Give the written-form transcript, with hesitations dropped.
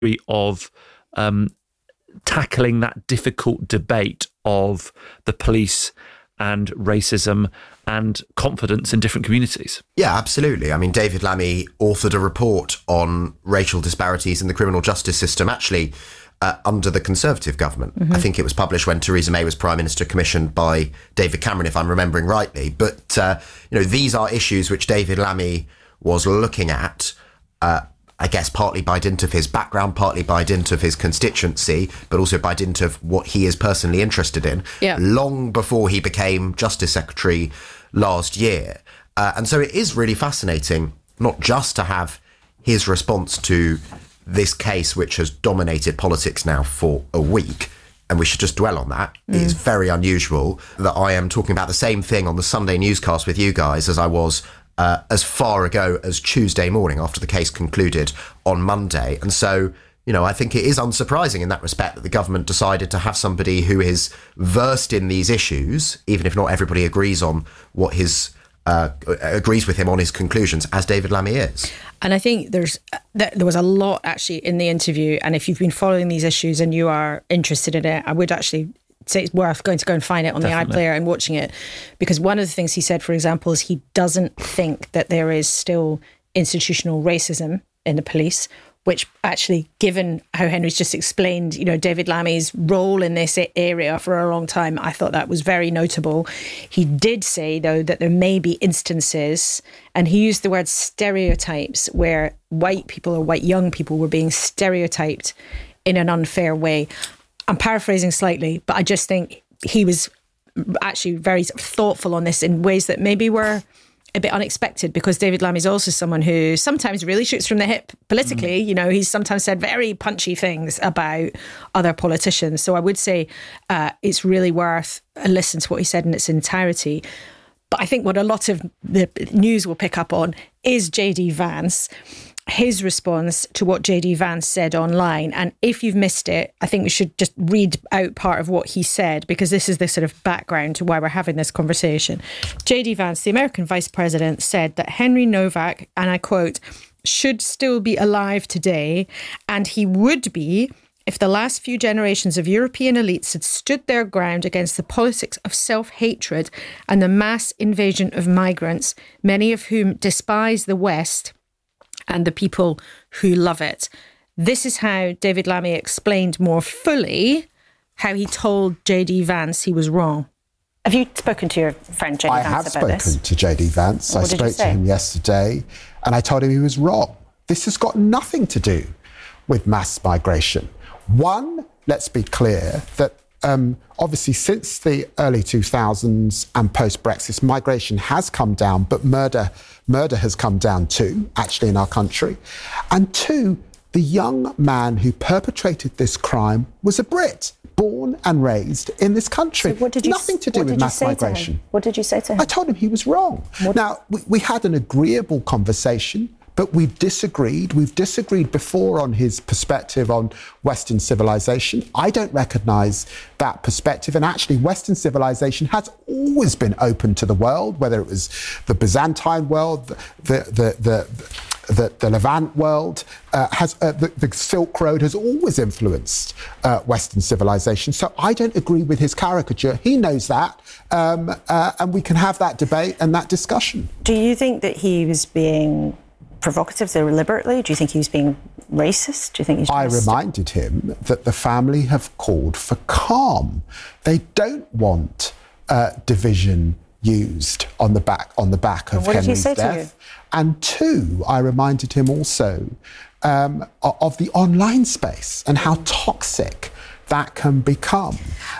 of tackling that difficult debate of the police and racism and confidence in different communities. Yeah, absolutely. I mean, David Lammy authored a report on racial disparities in the criminal justice system, actually under the Conservative government. I think it was published when Theresa May was Prime Minister, commissioned by David Cameron, if I'm remembering rightly. But, these are issues which David Lammy was looking at, I guess partly by dint of his background, partly by dint of his constituency, but also by dint of what he is personally interested in, long before he became Justice Secretary last year. And so it is really fascinating, not just to have his response to this case, which has dominated politics now for a week, and we should just dwell on that. It is very unusual that I am talking about the same thing on the Sunday newscast with you guys as I was as far ago as Tuesday morning after the case concluded on Monday. And so, I think it is unsurprising in that respect that the government decided to have somebody who is versed in these issues, even if not everybody agrees on what agrees with him on his conclusions, as David Lammy is. And I think there was a lot actually in the interview. And if you've been following these issues and you are interested in it, I would actually say it's worth going to go and find it on the iPlayer and watching it, because one of the things he said, for example, is he doesn't think that there is still institutional racism in the police, which actually, given how Henry's just explained, David Lammy's role in this area for a long time, I thought that was very notable. He did say, though, that there may be instances, and he used the word stereotypes, where white people or white young people were being stereotyped in an unfair way. I'm paraphrasing slightly, but I just think he was actually very thoughtful on this in ways that maybe were a bit unexpected, because David Lammy is also someone who sometimes really shoots from the hip politically. He's sometimes said very punchy things about other politicians. So I would say it's really worth a listen to what he said in its entirety. But I think what a lot of the news will pick up on is JD Vance, his response to what JD Vance said online. And if you've missed it, I think we should just read out part of what he said, because this is the sort of background to why we're having this conversation. JD Vance, the American vice president, said that Henry Novak, and I quote, should still be alive today, and he would be if the last few generations of European elites had stood their ground against the politics of self-hatred and the mass invasion of migrants, many of whom despise the West and the people who love it. This is how David Lammy explained more fully how he told JD Vance he was wrong. Have you spoken to your friend JD Vance about this? I have spoken to JD Vance. I spoke to him yesterday, and I told him he was wrong. This has got nothing to do with mass migration. One, let's be clear that obviously since the early 2000s and post-Brexit, migration has come down, but murder has come down too, actually, in our country. And two, the young man who perpetrated this crime was a Brit, born and raised in this country. So nothing to do with mass migration. What did you say to him? I told him he was wrong. Now, we had an agreeable conversation, but we've disagreed. We've disagreed before on his perspective on Western civilization. I don't recognise that perspective. And actually, Western civilization has always been open to the world, whether it was the Byzantine world, the Levant world, the Silk Road has always influenced Western civilization. So I don't agree with his caricature. He knows that, and we can have that debate and that discussion. Do you think that he was being provocative deliberately? Do you think he was being racist? Do you think he's I reminded him that the family have called for calm. They don't want division used on the back of Henry's death. And two, I reminded him also of the online space and how toxic that can become.